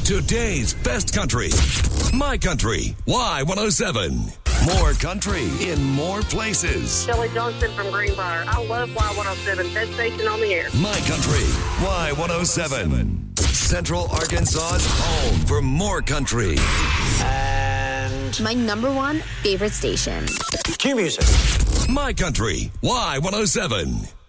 Today's best country. My Country. Y107. More country in more places. Shelley Johnson from Greenbrier. I love Y107. Best station on the air. My Country. Y107. Central Arkansas's home for more country. And my number one favorite station. cue music. My Country. Y107.